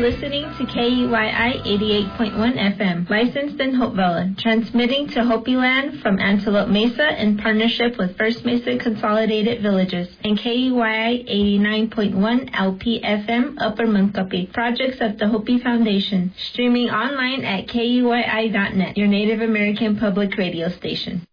listening to KUYI 88.1 FM, licensed in Hopevilla, transmitting to Hopi Land from Antelope Mesa in partnership with First Mesa Consolidated Villages, and KUYI 89.1 LP FM, Upper Munkapi, projects of the Hopi Foundation, streaming online at KUYI.net, your Native American public radio station.